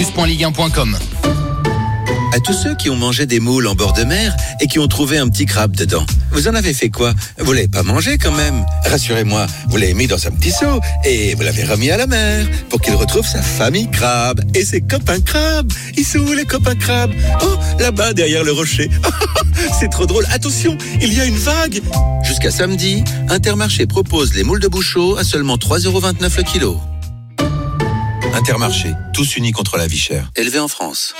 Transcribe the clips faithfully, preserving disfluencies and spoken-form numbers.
plus point ligue un point com. À tous ceux qui ont mangé des moules en bord de mer et qui ont trouvé un petit crabe dedans, vous en avez fait quoi? Vous l'avez pas mangé quand même? Rassurez-moi, vous l'avez mis dans un petit seau et vous l'avez remis à la mer pour qu'il retrouve sa famille crabe et ses copains crabes. Ils sont où les copains crabes? Oh, là-bas derrière le rocher. C'est trop drôle. Attention, il y a une vague. Jusqu'à samedi, Intermarché propose les moules de Bouchot à seulement trois euros vingt-neuf le kilo. Intermarché, tous unis contre la vie chère. Élevé en France.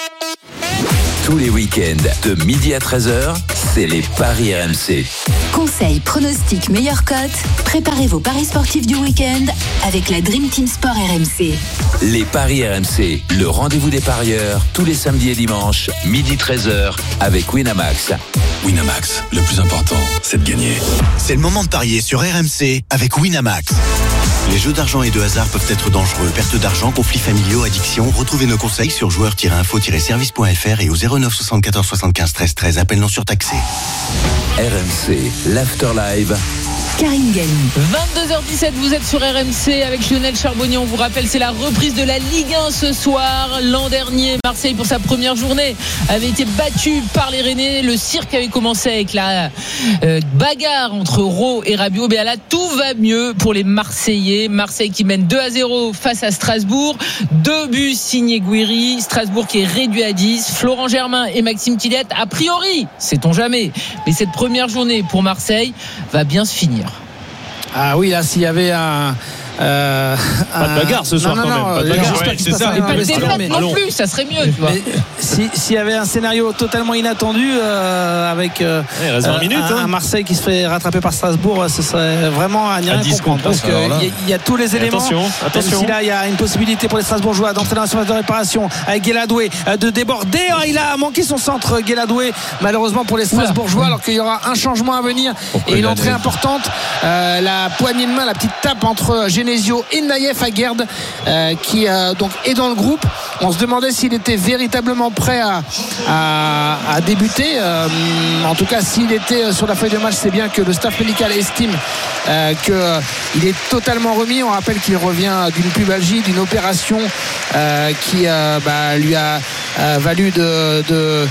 Tous les week-ends, de midi à treize heures, c'est les Paris R M C. Conseils, pronostics, meilleures cotes. Préparez vos paris sportifs du week-end avec la Dream Team Sport R M C. Les Paris R M C, le rendez-vous des parieurs, tous les samedis et dimanches, midi treize heures, avec Winamax. Winamax, le plus important, c'est de gagner. C'est le moment de parier sur R M C avec Winamax. Les jeux d'argent et de hasard peuvent être dangereux. Perte d'argent, conflits familiaux, addiction. Retrouvez nos conseils sur joueurs tiret info tiret service point f r et au zéro neuf soixante-quatorze soixante-quinze treize treize. Appel non surtaxé. R M C, l'Afterlive. Karine Galli. vingt-deux heures dix-sept, vous êtes sur R M C avec Lionel Charbonnier. On vous rappelle, c'est la reprise de la Ligue un ce soir. L'an dernier, Marseille, pour sa première journée, avait été battu par les Rennais. Le cirque avait commencé avec la euh, bagarre entre Raw et Rabiot. Mais là, tout va mieux pour les Marseillais. Marseille qui mène deux à zéro face à Strasbourg. Deux buts signés Gouiri. Strasbourg qui est réduit à dix. Florent Germain et Maxime Tillet, a priori, sait-on jamais. Mais cette première journée pour Marseille va bien se finir. Ah oui, là, s'il y avait un... Euh, pas de bagarre ce soir non, non, quand non, même. Pas de bagarre. Ouais, c'est ça. Et pas de défaite non plus, ça serait mieux. Tu vois. Si, s'il y avait un scénario totalement inattendu euh, avec euh, ouais, il reste vingt minutes, un, hein. un Marseille qui se fait rattraper par Strasbourg, ce serait vraiment à n'y rien comprendre. Parce qu'il y, y a tous les éléments. Attention, attention. Même si là, il y a une possibilité pour les Strasbourgeois d'entrer dans la surface de réparation avec Guéladoué, de déborder. Oh, il a manqué son centre, Guéladoué, malheureusement pour les Strasbourgeois, alors qu'il y aura un changement à venir. Pourquoi et une entrée importante. Euh, la poignée de main, la petite tape entre Genesio et Naïef Aguerd euh, qui euh, donc est dans le groupe. On se demandait s'il était véritablement prêt à, à, à débuter. Euh, en tout cas, s'il était sur la feuille de match, c'est bien que le staff médical estime euh, qu'il euh, est totalement remis. On rappelle qu'il revient d'une pubalgie, d'une opération euh, qui euh, bah, lui a euh, valu de, de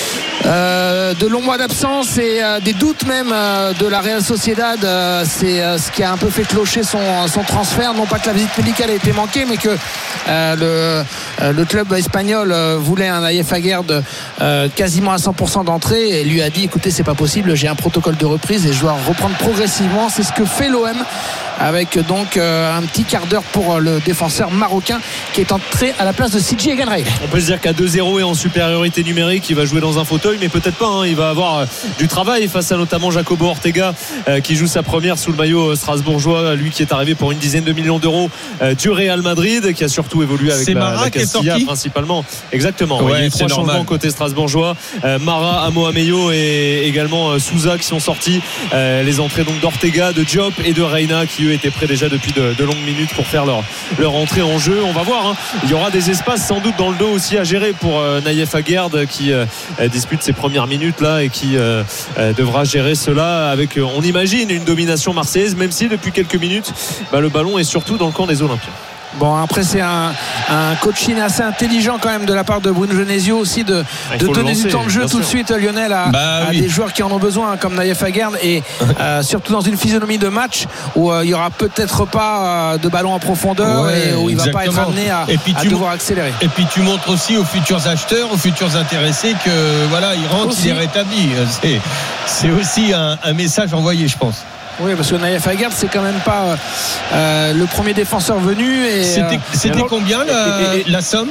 Euh, de longs mois d'absence et euh, des doutes même euh, de la Real Sociedad. Euh, c'est euh, ce qui a un peu fait clocher son, son transfert. Non pas que la visite médicale a été manquée, mais que euh, le, euh, le club espagnol euh, voulait un Naïef Aguerd euh, quasiment à cent pour cent d'entrée et lui a dit écoutez, c'est pas possible, j'ai un protocole de reprise et je dois reprendre progressivement. C'est ce que fait l'O M avec donc euh, un petit quart d'heure pour le défenseur marocain qui est entré à la place de Sidji Eganray. On peut se dire qu'à deux zéro et en supériorité numérique, il va jouer dans un fauteuil, mais peut-être pas, hein. Il va avoir euh, du travail face à notamment Jacobo Ortega euh, qui joue sa première sous le maillot strasbourgeois, lui qui est arrivé pour une dizaine de millions d'euros euh, du Real Madrid, qui a surtout évolué avec c'est la, Mara la Castilla principalement. Exactement, ouais, il y a eu trois normal. changements côté strasbourgeois, euh, Mara, Amo Ameyo et également euh, Souza qui sont sortis. Euh, les entrées donc d'Ortega, de Diop et de Reina qui eux étaient prêts déjà depuis de, de longues minutes pour faire leur, leur entrée en jeu. On va voir, hein. Il y aura des espaces sans doute dans le dos aussi à gérer pour euh, Naïef Aguerd qui euh, dispute ses premières minutes là et qui euh, euh, devra gérer cela avec, euh, on imagine, une domination marseillaise, même si depuis quelques minutes bah, le ballon est surtout dans le camp des Olympiens. Bon, après c'est un, un coaching assez intelligent quand même de la part de Bruno Genesio aussi de, de donner lancer, du temps de jeu tout sûr. de suite, Lionel, à, bah, à oui. des joueurs qui en ont besoin comme Naïef Aguerd et euh, surtout dans une physionomie de match où euh, il n'y aura peut-être pas euh, de ballon en profondeur ouais, et où il ne va pas être amené à, et puis à devoir accélérer. Et puis tu montres aussi aux futurs acheteurs, aux futurs intéressés que voilà, il rentre, aussi. Il est rétabli. C'est, c'est aussi un, un message envoyé, je pense. Oui, parce que Naïef Aguerd, c'est quand même pas euh, le premier défenseur venu. Et, c'était euh, c'était combien la, et, et, la somme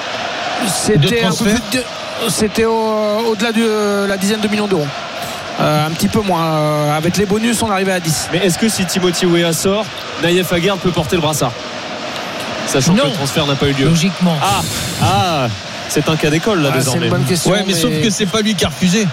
C'était, un peu plus de, c'était au, au-delà de euh, la dizaine de millions d'euros. Euh, un petit peu moins. Euh, avec les bonus, on arrivait à dix. Mais est-ce que si Timothy Weah sort, Naïef Aguerd peut porter le brassard, sachant non. que le transfert n'a pas eu lieu? Logiquement. Ah, ah c'est un cas d'école là ah, désormais. C'est une bonne question. Ouais, mais, mais sauf que c'est pas lui qui a refusé.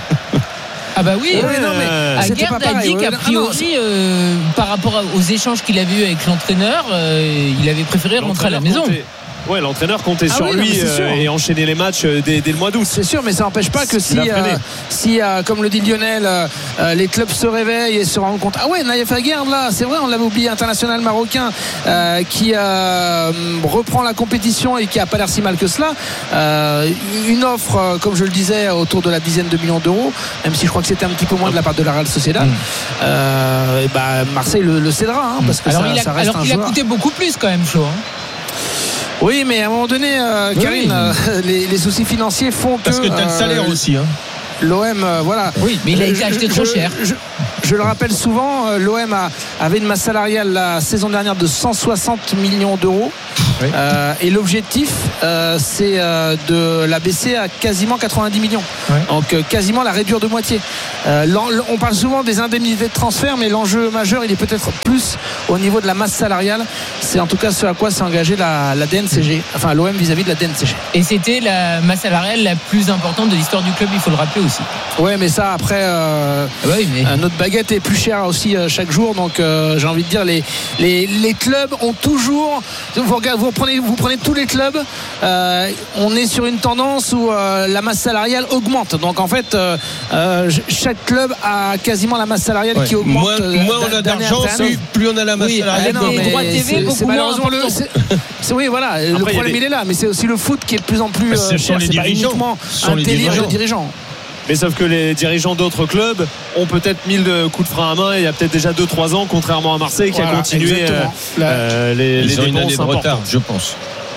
Ah bah oui, ouais, non, mais Aguerd a dit qu'a priori, euh, par rapport aux échanges qu'il avait eu avec l'entraîneur, euh, il avait préféré rentrer à la maison. Ouais, l'entraîneur comptait Ah sur oui, non, lui mais c'est sûr. euh, et enchaîner les matchs euh, dès, dès le mois d'août. C'est sûr, mais ça n'empêche pas que Il si, a freiné. euh, si euh, comme le dit Lionel, euh, euh, les clubs se réveillent et se rendent compte. Ah ouais, Naïef Aguerd, là, c'est vrai, on l'avait oublié, international marocain, euh, qui euh, reprend la compétition et qui a pas l'air si mal que cela. Euh, une offre, euh, comme je le disais, autour de la dizaine de millions d'euros, même si je crois que c'était un petit peu moins de la part de la Real Sociedad. Mmh. Euh, et bah, Marseille le, le cédera, hein, parce que alors, ça, il a, ça reste alors un qu'il a joueur. coûté beaucoup plus quand même, Flo. Hein. Oui, mais à un moment donné, euh, Oui. Karine, euh, les, les soucis financiers font que. Parce que tu as le salaire euh, aussi. Hein. L'O M, euh, voilà. Oui, mais il a été Je- acheté je- trop je- cher. Je, je le rappelle souvent, euh, l'O M a, avait une masse salariale la saison dernière de cent soixante millions d'euros. Oui. Euh, et l'objectif, euh, c'est euh, de la baisser à quasiment quatre-vingt-dix millions. Ouais. Donc euh, quasiment la réduire de moitié. Euh, l'en- on parle souvent des indemnités de transfert, mais l'enjeu majeur, il est peut-être plus au niveau de la masse salariale. C'est en tout cas ce à quoi s'est engagé la, la D N C G, enfin l'O M vis-à-vis de la D N C G. Et c'était la masse salariale la plus importante de l'histoire du club, il faut le rappeler aussi. Ouais, mais ça après, euh, Ah bah oui, mais... euh, notre baguette est plus chère aussi euh, chaque jour. Donc euh, j'ai envie de dire, les, les, les clubs ont toujours. Vous, regardez, vous, prenez, vous prenez tous les clubs, euh, on est sur une tendance où euh, la masse salariale augmente. Donc en fait, euh, euh, chaque club a quasiment la masse salariale Ouais. qui augmente. Moins, euh, moins on a d'année d'argent, après année. plus, plus on a la masse Oui, salariale. ah, non, les mais droits T V, c'est- beaucoup c'est moins malheureusement le- importants. c'est- c'est- oui, voilà. le Après, il y a problème des- il est là, mais c'est aussi le foot qui est de plus en plus Bah, ce euh, sont cher. les C'est pas dirigeants. uniquement Ce sont un les délire de dirigeants. dirigeants. Mais sauf que les dirigeants d'autres clubs ont peut-être mis le coup de frein à main il y a peut-être déjà deux trois ans, contrairement à Marseille qui Voilà, a continué euh, exactement. Là, euh, les, Ils les ont une dépenses année de retard, importantes. je pense.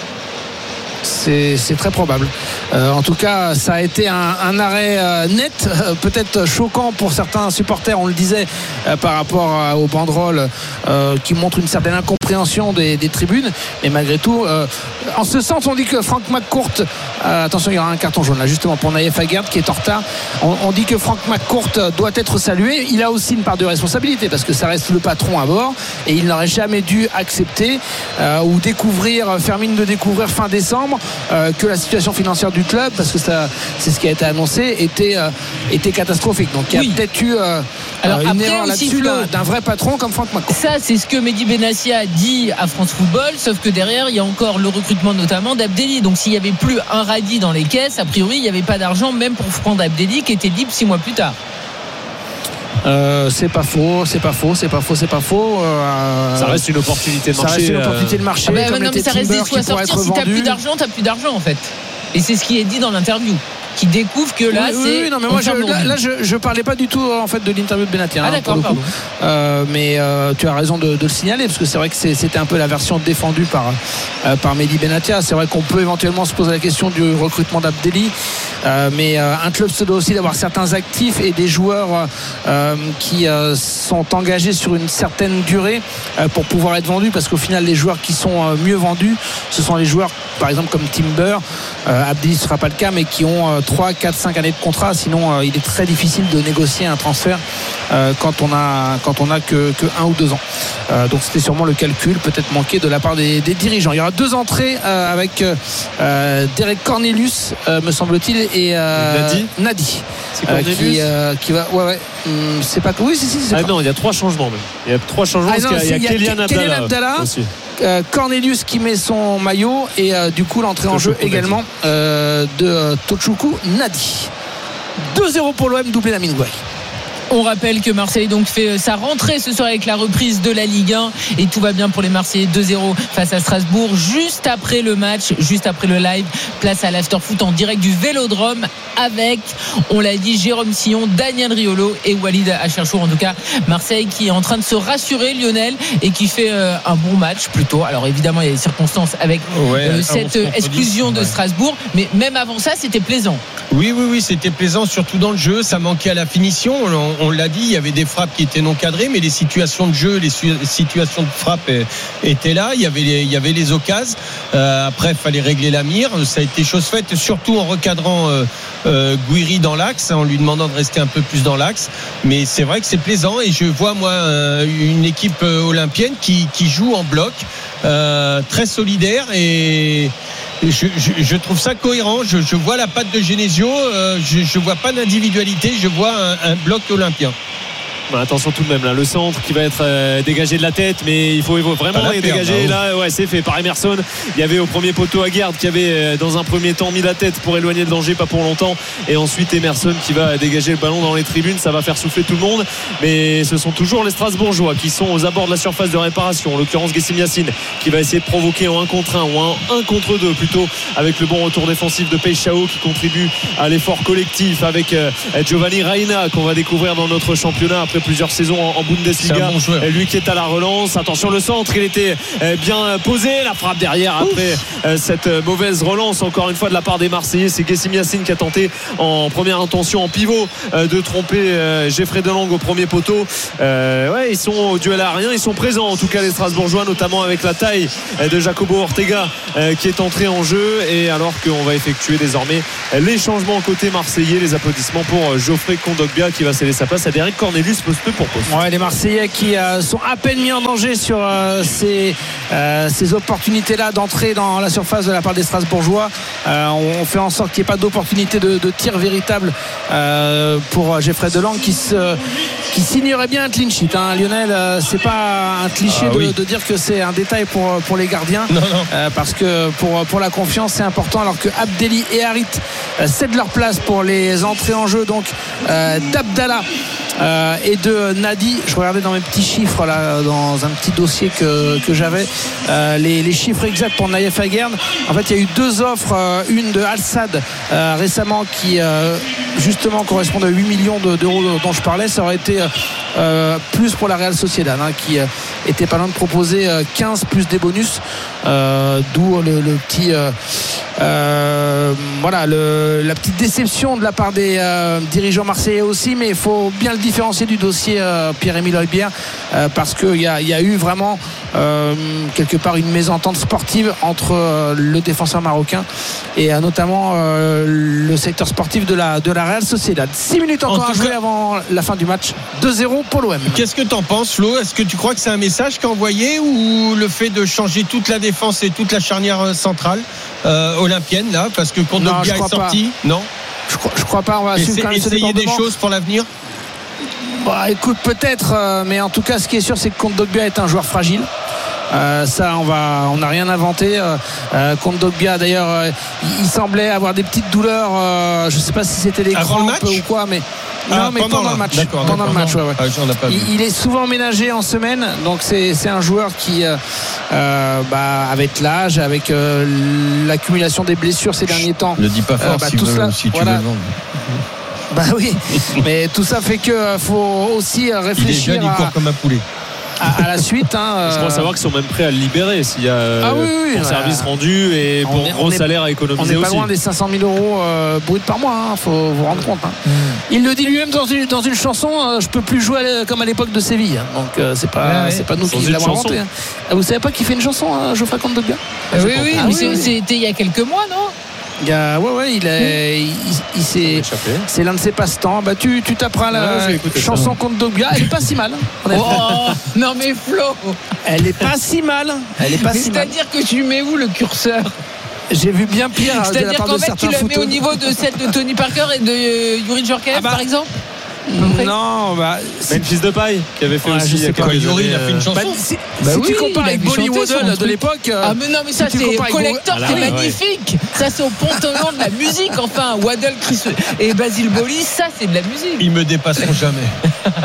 C'est, c'est très probable. Euh, en tout cas, ça a été un, un arrêt euh, net, euh, peut-être choquant pour certains supporters, on le disait, euh, par rapport à- aux banderoles euh, qui montrent une certaine incompréhension des, des tribunes. Mais malgré tout, euh, en ce sens, on dit que Franck McCourt, euh, attention, il y aura un carton jaune là, justement pour Naïef Aguerd qui est en retard. On, on dit que Franck McCourt doit être salué. Il a aussi une part de responsabilité parce que ça reste le patron à bord et il n'aurait jamais dû accepter euh, ou découvrir, faire mine de découvrir fin décembre euh, que la situation financière du club, parce que ça, c'est ce qui a été annoncé, était, euh, était catastrophique. Donc il y a Oui. peut-être eu euh, Alors une après erreur aussi, là-dessus Flo, d'un, d'un vrai patron comme Franck McCourt. Ça, c'est ce que Mehdi Benassia a dit à France Football, sauf que derrière, il y a encore le recrutement notamment d'Abdelli. Donc s'il n'y avait plus un radis dans les caisses, a priori, il n'y avait pas d'argent même pour prendre Abdelli qui était libre six mois plus tard. Euh, c'est pas faux, c'est pas faux, c'est pas faux, c'est pas faux. Euh, Ça reste une opportunité de ça marché. reste une euh, opportunité de marché. Ah bah, comme non, mais était ça reste Timber des qui sous à pourrait sortir. être Si t'as vendu. plus d'argent, t'as plus d'argent en fait. Et c'est ce qui est dit dans l'interview. Qui découvre que là, oui, oui, c'est. oui, non, mais on moi, je, ferme là, le là, je, je parlais pas du tout en fait de l'interview de Benatia. Ah, hein, d'accord, pour le coup. pardon. Euh, mais euh, tu as raison de, de le signaler parce que c'est vrai que c'est- c'était un peu la version défendue par euh, par Mehdi Benatia. C'est vrai qu'on peut éventuellement se poser la question du recrutement d'Abdelli, euh, mais euh, un club se doit aussi d'avoir certains actifs et des joueurs euh, qui euh, sont engagés sur une certaine durée euh, pour pouvoir être vendus, parce qu'au final, les joueurs qui sont euh, mieux vendus, ce sont les joueurs, par exemple comme Timber. Euh, Abdelli ne sera pas le cas, mais qui ont euh, trois, quatre, cinq années de contrat. Sinon, euh, il est très difficile de négocier un transfert euh, quand on a quand on a que, que un ou deux ans. Euh, donc c'était sûrement le calcul peut-être manqué de la part des, des dirigeants. Il y aura deux entrées euh, avec euh, Derek Cornelius, euh, me semble-t-il, et euh, Nadi. Nadi, C'est euh, Cornelius qui, euh, qui va. Ouais, ouais. Hum, c'est pas que. Oui, si, si. C'est Ah pas- non, il y a trois changements même. Il y a trois changements Ah parce non, qu'il y a, il y a c'est- il y a Kélian Kélian Abdallah, Abdallah. aussi. Euh, Cornelius qui met son maillot et euh, du coup l'entrée en jeu Tochukwu également euh, de euh, Tochukwu Nadi. deux zéro pour l'O M, doublé Lamine Gouaï. On rappelle que Marseille donc fait sa rentrée ce soir avec la reprise de la Ligue un et tout va bien pour les Marseillais. Deux zéro face à Strasbourg. Juste après le match, juste après le live, place à l'Afterfoot en direct du Vélodrome avec, on l'a dit, Jérôme Sillon, Daniel Riolo et Walid Acharchour. En tout cas, Marseille qui est en train de se rassurer, Lionel, et qui fait euh, un bon match plutôt. Alors évidemment, il y a des circonstances avec Ouais, euh, onze cette contre exclusion dix, de ouais. Strasbourg, mais même avant ça, c'était plaisant. Oui, oui, oui, c'était plaisant, surtout dans le jeu. Ça manquait à la finition. On, on l'a dit, il y avait des frappes qui étaient non cadrées, mais les situations de jeu, les su- situations de frappe euh, étaient là. Il y avait les, il y avait les occasions. Euh, après, il fallait régler la mire. Ça a été chose faite, surtout en recadrant euh, euh, Guiri dans l'axe, en lui demandant de rester un peu plus dans l'axe. Mais c'est vrai que c'est plaisant et je vois, moi, euh, une équipe euh, olympienne qui, qui joue en bloc, euh, très solidaire et. Je, je, je trouve ça cohérent. Je, je vois la patte de Genesio. Euh, je, je vois pas d'individualité. Je vois un, un bloc olympien. Bah, attention tout de même là, le centre qui va être euh, dégagé de la tête, mais il faut vraiment les dégager. Là, ouais, c'est fait par Emerson. Il y avait au premier poteau Aguerd qui avait euh, dans un premier temps mis la tête pour éloigner le danger, pas pour longtemps. Et ensuite Emerson qui va dégager le ballon dans les tribunes. Ça va faire souffler tout le monde. Mais ce sont toujours les Strasbourgeois qui sont aux abords de la surface de réparation. En l'occurrence, Guessim Yassine qui va essayer de provoquer en un contre un ou en un contre deux plutôt, avec le bon retour défensif de Peixao qui contribue à l'effort collectif, avec euh, Giovanni Reina qu'on va découvrir dans notre championnat après plusieurs saisons en, en Bundesliga. Bon, lui qui est à la relance. Attention le centre, il était euh, bien posé. La frappe derrière après euh, cette mauvaise relance encore une fois de la part des Marseillais. C'est Guessim Yassine qui a tenté en première intention en pivot euh, de tromper euh, Geoffrey Delong au premier poteau. Euh, ouais, ils sont au duel aérien, ils sont présents en tout cas les Strasbourgeois, notamment avec la taille euh, de Jacobo Ortega euh, qui est entré en jeu. Et alors qu'on va effectuer désormais les changements côté marseillais, les applaudissements pour Geoffrey Kondogbia qui va céder sa place à Derrick Cornelius poste pour poste. Ouais, les Marseillais qui euh, sont à peine mis en danger sur euh, ces, euh, ces opportunités-là d'entrer dans la surface de la part des Strasbourgeois. Euh, on, on fait en sorte qu'il n'y ait pas d'opportunité de, de tir véritable euh, pour Geoffrey Delong qui, se, qui signerait bien un clean sheet. Hein. Lionel, euh, c'est pas un cliché ah, de, oui. de dire que c'est un détail pour, pour les gardiens. Non, non. Euh, parce que pour, pour la confiance, c'est important. Alors que Abdelli et Harit euh, cèdent leur place pour les entrées en jeu donc euh, d'Abdallah euh, et de Nadi. Je regardais dans mes petits chiffres là, dans un petit dossier que, que j'avais euh, les, les chiffres exacts pour Naïef Aguerd. En fait il y a eu deux offres, euh, une de Al-Sad euh, récemment qui euh, justement correspond à huit millions d'euros dont je parlais. Ça aurait été euh, plus pour la Real Sociedad hein, qui euh, était pas loin de proposer euh, quinze plus des bonus, euh, d'où le, le petit euh, euh, voilà le, la petite déception de la part des euh, dirigeants marseillais aussi, mais il faut bien le différencier du dossier euh, Pierre-Emile Højbjerg euh, parce qu'il y a, y a eu vraiment euh, quelque part une mésentente sportive entre euh, le défenseur marocain et euh, notamment euh, le secteur sportif de la, de la Real Sociedad. six minutes encore à jouer cas... avant la fin du match. deux zéro pour l'O M. Qu'est-ce que tu en penses, Flo? Est-ce que tu crois que c'est un message qu'a envoyé ou le fait de changer toute la défense et toute la charnière centrale euh, olympienne là, parce que Kondogbia est sorti? Pas. Non, je crois, je crois pas. On va Essa- essayer des choses pour l'avenir. Bah, écoute, peut-être, euh, mais en tout cas, ce qui est sûr, c'est que Kondogbia est un joueur fragile. Euh, ça, on va, on n'a rien inventé. Euh, euh, Kondogbia, d'ailleurs, euh, il, il semblait avoir des petites douleurs. Euh, je ne sais pas si c'était des crampes ou quoi, mais ah, non, mais pendant, pendant le match. D'accord, pendant d'accord, le match, ouais, ouais. Ah, il, il est souvent ménagé en semaine, donc c'est, c'est un joueur qui, euh, euh, bah, avec l'âge, avec euh, l'accumulation des blessures ces derniers temps. Ne dis pas fort euh, bah, si, tout veut, cela, si tu voilà. veux vendre. Bah oui, mais tout ça fait qu'il euh, faut aussi réfléchir. Il est jeune, il court comme un poulet. À, à la suite. Hein, je crois savoir qu'ils sont même prêts à le libérer s'il y a ah oui, oui, bon voilà. service rendu et bon gros salaire à économiser aussi. On n'est pas loin des cinq cent mille euros euh, bruts par mois, il hein, faut vous rendre compte. Hein. Mm. Il le dit lui-même dans une, dans une chanson, euh, je peux plus jouer à, comme à l'époque de Séville. Hein. Donc euh, c'est pas, ouais, c'est pas nous qui l'avons inventé. Hein. Ah, vous savez pas qui fait une chanson, hein, Geoffrey Kondogbia? ah, Oui, oui, ah, mais oui, c'était il y a quelques mois, non? Il y a, ouais, ouais, il, est, il, il s'est, c'est l'un de ses passe-temps. Bah, tu, tu taperas la ouais, chanson Kondogbia. Elle est pas si mal. Oh, non mais Flo, elle est pas si mal. Elle est pas si mal. C'est-à-dire que tu mets où le curseur? J'ai vu bien pire. C'est-à-dire qu'en fait, tu la mets au niveau de celle de Tony Parker et de Youri Djorkaeff, ah bah, par exemple? Non, bah, Memphis Depay qui avait fait ouais, aussi. Yuri, il a fait une chanson. Bah, si bah si oui, tu compares avec Bolly Waddle de l'époque. Ah, mais non, mais ça, si c'est collector, c'est ouais, magnifique. Ouais. Ça, c'est au panthéon de la musique. Enfin, Waddle, Chris et Basile Boli, ça, c'est de la musique. Ils me dépasseront jamais.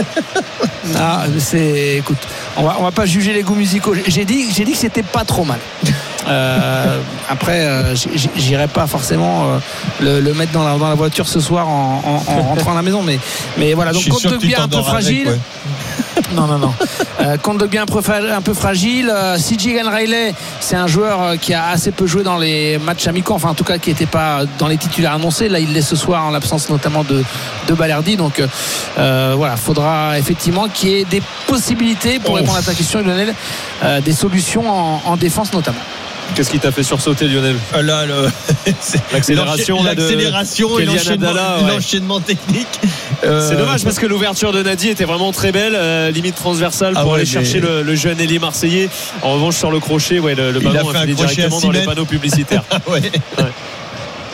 Ah, c'est, écoute, on va, on va pas juger les goûts musicaux. J'ai dit, j'ai dit que c'était pas trop mal. Euh, après, euh, j'irai pas forcément euh, le, le mettre dans la, dans la voiture ce soir en, en, en rentrant à la maison, mais, mais voilà. Donc Kondogbia un peu fragile. Avec, ouais. Non, non, non. Euh, Kondogbia un peu, un peu fragile. Euh, C J Riley, c'est un joueur euh, qui a assez peu joué dans les matchs amicaux, enfin en tout cas qui n'était pas dans les titulaires annoncés. Là, il l'est ce soir en l'absence notamment de, de Balerdi. Donc euh, voilà, faudra effectivement qu'il y ait des possibilités pour oh. répondre à ta question, Lionel, euh, des solutions en, en défense notamment. Qu'est-ce qui t'a fait sursauter, Lionel? Là, le... l'accélération, là, de l'accélération et l'enchaînement, Abdallah, ouais. l'enchaînement technique. Euh... C'est dommage parce que l'ouverture de Nadi était vraiment très belle, euh, limite transversale pour ah ouais, aller chercher mais... le, le jeune ailier marseillais. En revanche, sur le crochet, ouais, le, le ballon a, a fini directement dans les panneaux publicitaires. ouais. Ouais.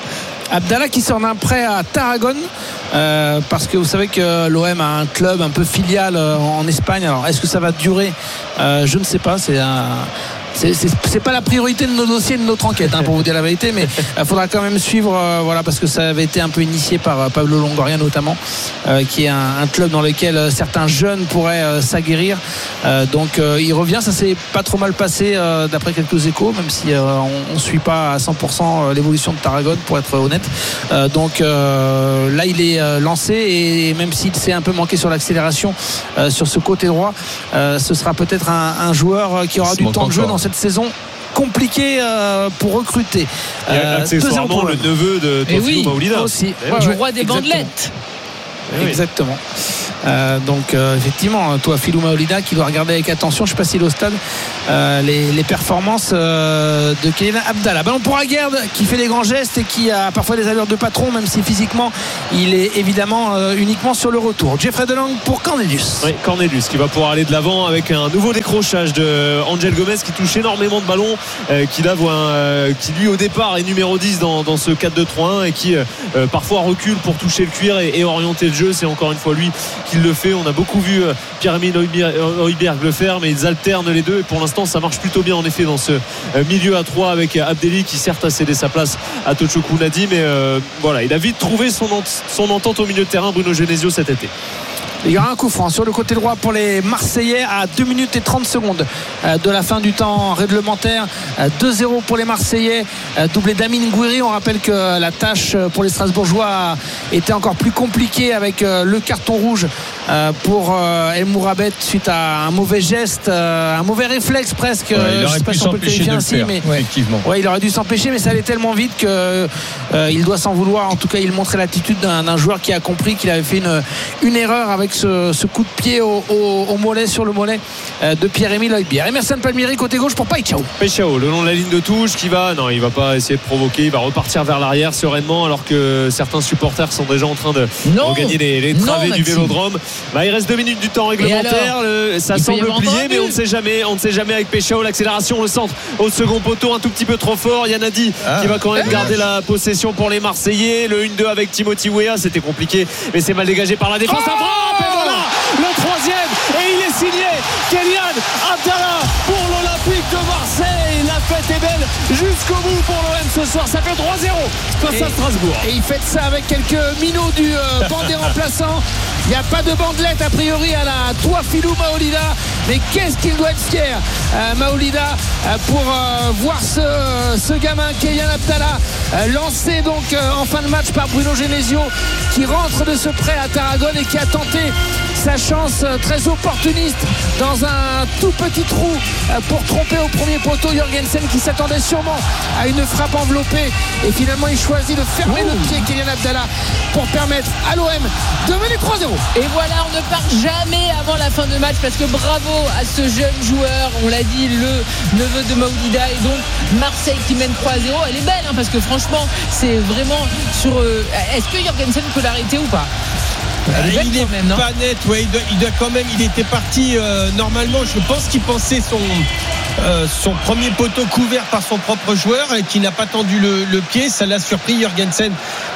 Abdallah qui sort d'un prêt à Tarragone, euh, parce que vous savez que l'O M a un club un peu filial euh, en Espagne. Alors est-ce que ça va durer? euh, Je ne sais pas. C'est un C'est, c'est, c'est pas la priorité de nos dossiers, de notre enquête, hein, pour vous dire la vérité, mais il euh, faudra quand même suivre, euh, voilà, parce que ça avait été un peu initié par euh, Pablo Longoria notamment, euh, qui est un, un club dans lequel euh, certains jeunes pourraient euh, s'aguerrir. Euh, donc euh, il revient, ça s'est pas trop mal passé euh, d'après quelques échos, même si euh, on, on suit pas à cent pour cent l'évolution de Tarragone, pour être honnête. Euh, donc euh, là il est euh, lancé, et même s'il s'est un peu manqué sur l'accélération euh, sur ce côté droit, euh, ce sera peut-être un, un joueur qui aura du temps de jeu dans cette saison compliquée euh, pour recruter. Euh, accessoirement le neveu de Teofilo Maolida aussi, ouais, du roi des bandelettes. Oui. Exactement. Euh, donc euh, effectivement, toi Philou Maolida qui doit regarder avec attention, je ne sais pas s'il est au stade, euh, les, les performances euh, de Kylian Abdallah. Ballon pour Aguerd qui fait des grands gestes et qui a parfois des allures de patron, même si physiquement il est évidemment euh, uniquement sur le retour. Jeffrey Delang pour Cornelius. Oui, Cornelius qui va pouvoir aller de l'avant avec un nouveau décrochage de Angel Gomez qui touche énormément de ballons, euh, qui, là, voit un, euh, qui lui au départ est numéro dix dans, dans ce quatre deux trois un et qui euh, parfois recule pour toucher le cuir et, et orienter le jeu. C'est encore une fois lui qui le fait. On a beaucoup vu Pierre-Emile Højbjerg le faire, mais ils alternent les deux et pour l'instant ça marche plutôt bien en effet dans ce milieu à trois avec Abdelli qui certes a cédé sa place à Tochukwu Nadi, mais euh, voilà, il a vite trouvé son, son entente au milieu de terrain, Bruno Genesio, cet été. Il y aura un coup franc sur le côté droit pour les Marseillais à deux minutes et trente secondes de la fin du temps réglementaire. deux zéro pour les Marseillais, doublé d'Amine Gouiri. On rappelle que la tâche pour les Strasbourgeois était encore plus compliquée avec le carton rouge pour El Mourabet suite à un mauvais geste, un mauvais réflexe presque. Ouais, il je aurait sais pas pu si on peut le s'empêcher de le ainsi, faire, mais effectivement. Ouais, il aurait dû s'empêcher, mais ça allait tellement vite que euh, il doit s'en vouloir. En tout cas, il montrait l'attitude d'un, d'un joueur qui a compris qu'il avait fait une, une erreur avec ce, ce coup de pied au, au, au mollet, sur le mollet euh, de Pierre-Emile Højbjerg. Emerson Palmieri côté gauche pour Paixão. Paixão le long de la ligne de touche qui va, non, il va pas essayer de provoquer, il va repartir vers l'arrière sereinement alors que certains supporters sont déjà en train de non, regagner les, les travées non, du Vélodrome. Bah, il reste deux minutes du temps réglementaire, le, ça semble plié, mais on ne sait jamais, on ne sait jamais avec Paixão. L'accélération, le centre au second poteau un tout petit peu trop fort. Yanadi ah. qui va quand même garder la possession pour les Marseillais. Le un deux avec Timothy Weah, c'était compliqué, mais c'est mal dégagé par la défense. Oh et voilà le troisième, et il est signé Kylian Abdallah pour l'Olympique de Marseille. La fête est belle jusqu'au bout pour l'O M ce soir. Ça fait trois zéro face à Strasbourg. Et il fête ça avec quelques minots du euh, banc des remplaçants. Il n'y a pas de bandelette a priori à la Teofilo Maolida, mais qu'est-ce qu'il doit être fier, euh, Maolida, euh, pour euh, voir ce, ce gamin Kylian Abdallah euh, lancé donc euh, en fin de match par Bruno Genesio, qui rentre de ce prêt à Tarragone et qui a tenté sa chance euh, très opportuniste dans un tout petit trou euh, pour tromper au premier poteau Jorgensen, qui s'attendait sûrement à une frappe enveloppée, et finalement il choisit de fermer Ouh. le pied Kylian Abdallah pour permettre à l'O M de mener trois zéro. Et voilà, on ne part jamais avant la fin de match, parce que bravo à ce jeune joueur, on l'a dit, le neveu de Maolida, et donc Marseille qui mène trois zéro. Elle est belle, hein, parce que franchement c'est vraiment sur euh, est-ce que Jorgensen peut l'arrêter ou pas? Elle est il est même, pas net, ouais, il, doit, il doit quand même, il était parti euh, normalement, je pense qu'il pensait son euh, son premier poteau couvert par son propre joueur et qui n'a pas tendu le, le pied, ça l'a surpris Jorgensen.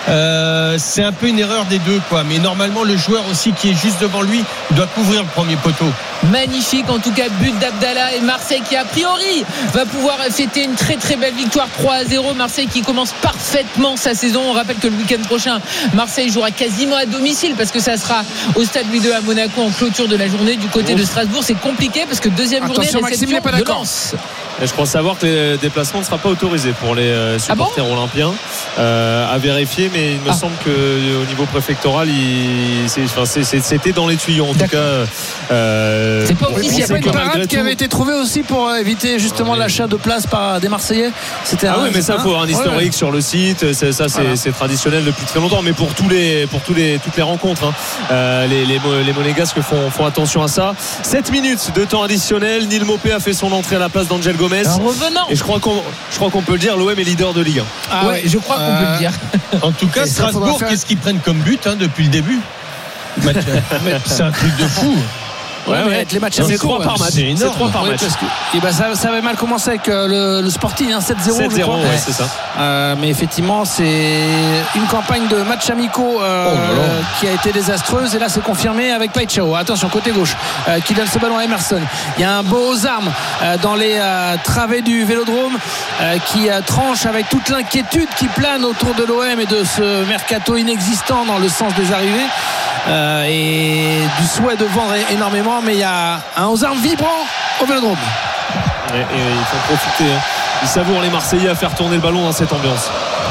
Euh, c'est un peu une erreur des deux, quoi, mais normalement le joueur aussi qui est juste devant lui doit couvrir le premier poteau. Magnifique, en tout cas, but d'Abdallah, et Marseille qui a priori va pouvoir fêter une très très belle victoire trois à zéro. Marseille qui commence parfaitement sa saison. On rappelle que le week-end prochain Marseille jouera quasiment à domicile, parce que ça sera au stade Louis deux à Monaco en clôture de la journée. Du côté de Strasbourg, c'est compliqué parce que deuxième Attention, journée réception Maxime, pas de Lens. Et je crois savoir que le déplacement ne sera pas autorisé pour les euh, supporters ah bon olympiens, euh, à vérifier, mais il me ah. semble qu'au niveau préfectoral il, c'est, enfin, c'est, c'est, c'était dans les tuyaux en D'accord. tout cas. Euh, c'est pas officiel. Il y a pas une parade qui avait été trouvée aussi pour éviter justement ouais. l'achat de places par des Marseillais. C'était ah un, oui, mais ça, il faut avoir un historique ouais. sur le site. C'est, ça, c'est, voilà. c'est traditionnel depuis très longtemps, mais pour tous les, pour tous les, toutes les rencontres, hein, euh, les, les, les Monégasques font, font attention à ça. sept minutes de temps additionnel. Neil Maupay a fait son entrée à la place d'Angel Gomez. En revenant. Et je crois qu'on, je crois qu'on peut le dire, l'O M est leader de Ligue un. Ah ouais, je crois qu'on euh... peut le dire. En tout cas, Strasbourg, faire... qu'est-ce qu'ils prennent comme but hein, depuis le début? C'est un truc de fou. Ouais, ouais, avec les matchs c'est amicaux, trois ouais. par match. C'est énorme. C'est trois par Ouais, match. parce que, et ben ça, ça avait mal commencé avec euh, le, le Sporting, hein, sept zéro. sept zéro, je crois. ouais, c'est ça. Euh, mais effectivement, c'est une campagne de matchs amicaux euh, Oh là là. qui a été désastreuse. Et là, c'est confirmé avec Paichao. Attention, côté gauche, euh, qui donne ce ballon à Emerson. Il y a un beau aux armes euh, dans les euh, travées du Vélodrome euh, qui euh, tranche avec toute l'inquiétude qui plane autour de l'O M et de ce mercato inexistant dans le sens des arrivées. Euh, et du souhait de vendre énormément, mais il y a un aux armes vibrant au Vélodrome. Et, et il faut profiter. Hein. Ils savourent les Marseillais à faire tourner le ballon dans cette ambiance.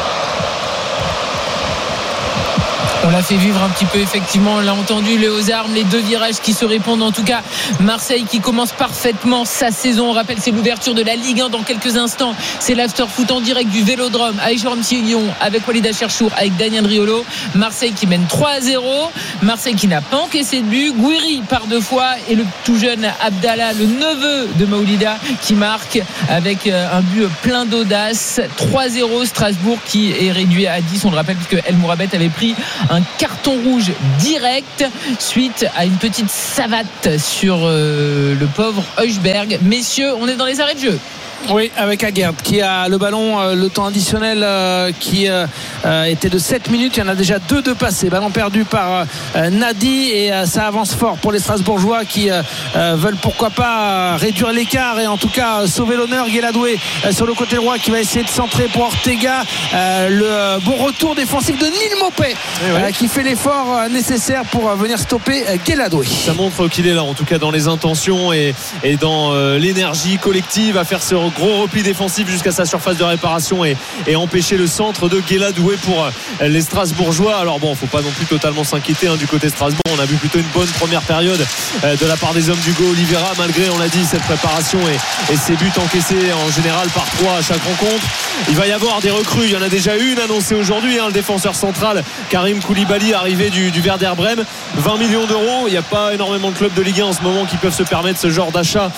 On l'a fait vivre un petit peu, effectivement, on l'a entendu, les aux armes, les deux virages qui se répondent. En tout cas, Marseille qui commence parfaitement sa saison. On rappelle, c'est l'ouverture de la Ligue un dans quelques instants. C'est l'after foot en direct du Vélodrome avec Jérôme Sillon, avec Walid Acharchour, avec Daniel Riolo. Marseille qui mène trois à zéro. Marseille qui n'a pas encaissé de but. Gouiri par deux fois et le tout jeune Abdallah, le neveu de Maoulida, qui marque avec un but plein d'audace. trois à zéro, Strasbourg qui est réduit à dix. On le rappelle puisque El Mourabet avait pris un carton rouge direct suite à une petite savate sur euh, le pauvre Heuchberg. Messieurs, on est dans les arrêts de jeu. Oui, avec Aguerd qui a le ballon, euh, le temps additionnel euh, qui euh, euh, était de sept minutes. Il y en a déjà deux de passés. Ballon perdu par euh, Nadi et euh, ça avance fort pour les Strasbourgeois qui euh, euh, veulent pourquoi pas euh, réduire l'écart et en tout cas euh, sauver l'honneur. Guéladoué euh, sur le côté droit qui va essayer de centrer pour Ortega. Euh, le euh, bon retour défensif de Neil Maupay eh ouais. euh, qui fait l'effort euh, nécessaire pour euh, venir stopper euh, Guéladoué. Ça montre qu'il est là, en tout cas dans les intentions et, et dans euh, l'énergie collective à faire ce gros repli défensif jusqu'à sa surface de réparation et, et empêcher le centre de Guéladoué pour euh, les Strasbourgeois. Alors bon, faut pas non plus totalement s'inquiéter hein, du côté Strasbourg. On a vu plutôt une bonne première période euh, de la part des hommes d'Hugo Oliveira, malgré, on l'a dit, cette préparation et, et ces buts encaissés en général par trois à chaque rencontre. Il va y avoir des recrues, il y en a déjà une annoncée aujourd'hui, hein, le défenseur central Karim Koulibaly, arrivé du, du Werder Brême, vingt millions d'euros. Il n'y a pas énormément de clubs de Ligue un en ce moment qui peuvent se permettre ce genre d'achat,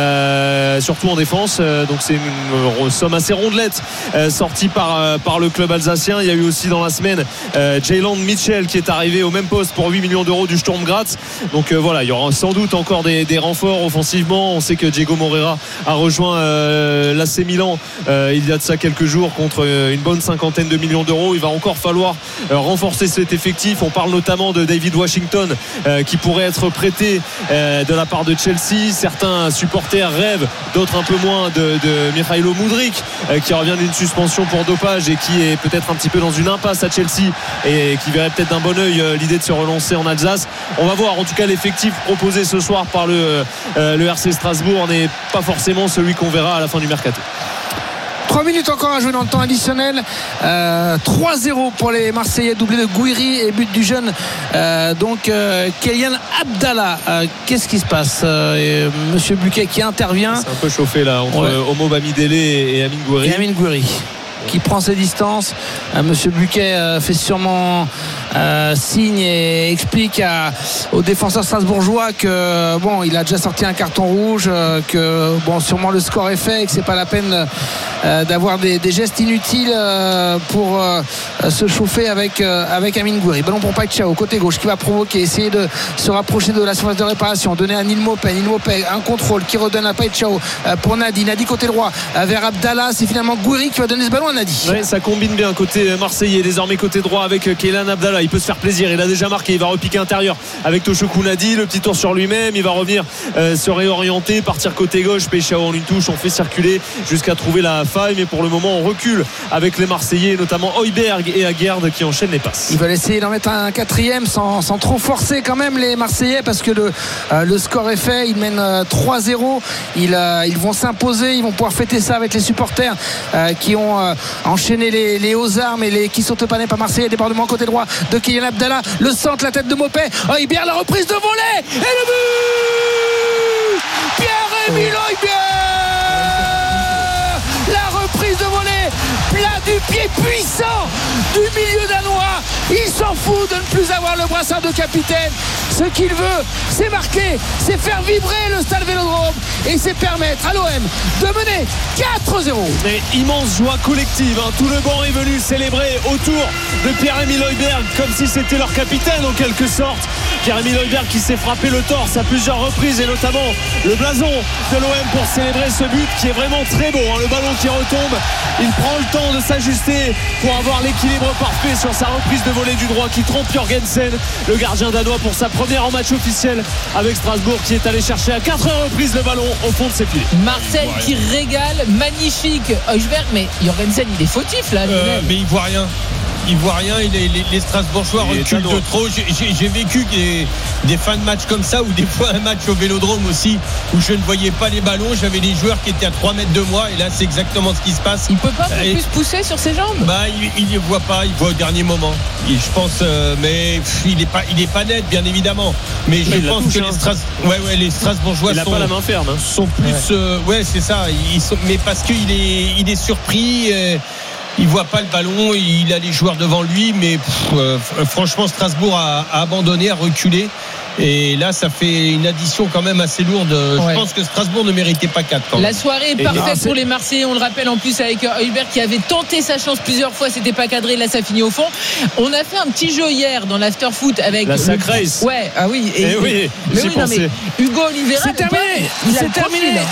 euh, surtout en défense. Euh, donc c'est une somme assez rondelette euh, sortie par, euh, par le club alsacien. Il y a eu aussi dans la semaine euh, Jayland Mitchell qui est arrivé au même poste pour huit millions d'euros du Sturm Graz. Donc euh, voilà, il y aura sans doute encore des, des renforts offensivement. On sait que Diego Moreira a rejoint euh, l'A C Milan euh, il y a de ça quelques jours contre euh, une bonne cinquantaine de millions d'euros. Il va encore falloir euh, renforcer cet effectif. On parle notamment de David Washington euh, qui pourrait être prêté euh, de la part de Chelsea. Certains supporters rêvent, d'autres un peu moins, de, de Mikhailo Mudryk euh, qui revient d'une suspension pour dopage et qui est peut-être un petit peu dans une impasse à Chelsea et qui verrait peut-être d'un bon œil euh, l'idée de se relancer en Alsace. On va voir. En tout cas, l'effectif proposé ce soir par le, euh, le R C Strasbourg n'est pas forcément celui qu'on verra à la fin du mercato. trois minutes encore à jouer dans le temps additionnel. euh, trois zéro pour les Marseillais, doublé de Gouiri et but du jeune euh, donc euh, Kylian Abdallah. Euh, qu'est-ce qui se passe euh, Monsieur Buquet qui intervient. C'est un peu chauffé là entre ouais. Omo Bamidele et Amine Gouiri. Et Amine Gouiri qui prend ses distances. euh, Monsieur Buquet euh, fait sûrement euh, signe et explique à, aux défenseurs strasbourgeois que bon, il a déjà sorti un carton rouge, euh, que bon, sûrement le score est fait et que c'est pas la peine euh, d'avoir des, des gestes inutiles euh, pour euh, se chauffer avec euh, avec Amine Gouiri. Ballon pour Paichao côté gauche qui va provoquer, essayer de se rapprocher de la surface de réparation, donner à Neil Maupay. Neil Maupay, un contrôle qui redonne à Paichao euh, pour Nadi. Nadi côté droit euh, vers Abdallah. C'est finalement Gouiri qui va donner ce ballon à Nadi. Ouais, ça combine bien côté marseillais, désormais côté droit avec Kylian Abdallah. Il peut se faire plaisir, il a déjà marqué, il va repiquer intérieur avec Toshoku Nadi, le petit tour sur lui-même, il va revenir euh, se réorienter, partir côté gauche. Peichao en une touche, on fait circuler jusqu'à trouver la faille, mais pour le moment on recule avec les Marseillais, notamment Heuchberg et Aguerd qui enchaînent les passes. Ils veulent essayer d'en mettre un quatrième sans, sans trop forcer quand même les Marseillais, parce que le, euh, le score est fait. Ils mènent euh, trois zéro, ils, euh, ils vont s'imposer, ils vont pouvoir fêter ça avec les supporters euh, qui ont euh, enchaîné les, les hauts armes et les qui sont panés par Marseille. Débordement côté droit de Kylian Abdallah, le centre, la tête de Maupay. Heuchberg, la reprise de volée et le but Pierre-Emile Heuchberg, la reprise de volée, plat du pied puissant du milieu danois. Il s'en fout de ne plus avoir le brassard de capitaine. Ce qu'il veut, c'est marquer, c'est faire vibrer le stade Vélodrome et c'est permettre à l'O M de mener quatre zéro. Mais immense joie collective, hein. Tout le banc est venu célébrer autour de Pierre-Emile Heuchberg comme si c'était leur capitaine en quelque sorte. Pierre-Emile Højbjerg qui s'est frappé le torse à plusieurs reprises et notamment le blason de l'O M pour célébrer ce but qui est vraiment très beau, hein. Le ballon qui retombe, il prend le temps de s'ajuster pour avoir l'équilibre parfait sur sa reprise de volée du droit qui trompe Jorgensen, le gardien danois, pour sa première en match officiel avec Strasbourg, qui est allé chercher à quatre reprises le ballon au fond de ses pieds. Marseille qui régale, magnifique Højbjerg, mais Jorgensen il est fautif là. Euh, mais il voit rien. Il voit rien, il est, les, les Strasbourgeois reculent de trop. J'ai, j'ai, j'ai vécu des, des fins de match comme ça, ou des fois un match au Vélodrome aussi, où je ne voyais pas les ballons, j'avais des joueurs qui étaient à trois mètres de moi, et là c'est exactement ce qui se passe. Il peut pas un peu et, plus pousser sur ses jambes. Bah il ne voit pas, il voit au dernier moment. Et je pense, euh, mais pff, il n'est pas, il est pas net, bien évidemment. Mais je mais pense touche, que hein. les, Stras... ouais, ouais, les Strasbourgeois il sont, pas la main ferme, hein. sont plus, ouais, euh, ouais c'est ça. Ils sont, mais parce qu'il est, il est surpris. Euh, Il voit pas le ballon, il a les joueurs devant lui, mais pff, euh, franchement Strasbourg a, a abandonné, a reculé. Et là, ça fait une addition quand même assez lourde. Ouais. Je pense que Strasbourg ne méritait pas quatre. Quand même. La soirée est parfaite pour les Marseillais. On le rappelle en plus avec Højbjerg qui avait tenté sa chance plusieurs fois. C'était pas cadré. Là, ça finit au fond. On a fait un petit jeu hier dans l'after-foot avec la Sacrace. Ouais, ah oui. Et, et oui, mais oui, non, mais Hugo Oliveira, c'est terminé. Il c'est terminé.